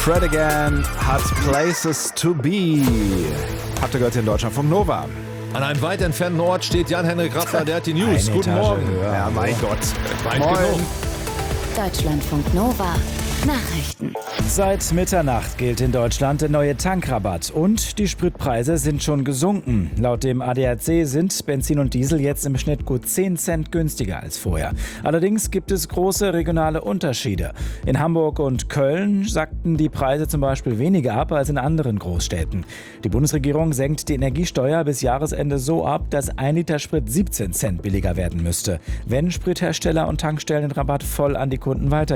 Fred Again hat Places to Be. Habt ihr gehört hier in Deutschland vom Nova. An einem weit entfernten Ort steht Jan-Henrik Raffer, der hat die News. Guten Morgen. Ja, mein Gott. Moin. Deutschlandfunk Nova. Nachrichten. Seit Mitternacht gilt in Deutschland der neue Tankrabatt und die Spritpreise sind schon gesunken. Laut dem ADAC sind Benzin und Diesel jetzt im Schnitt gut 10 Cent günstiger als vorher. Allerdings gibt es große regionale Unterschiede. In Hamburg und Köln sackten die Preise zum Beispiel weniger ab als in anderen Großstädten. Die Bundesregierung senkt die Energiesteuer bis Jahresende so ab, dass 1 Liter Sprit 17 Cent billiger werden müsste, wenn Sprithersteller und Tankstellen den Rabatt voll an die Kunden weitergeben.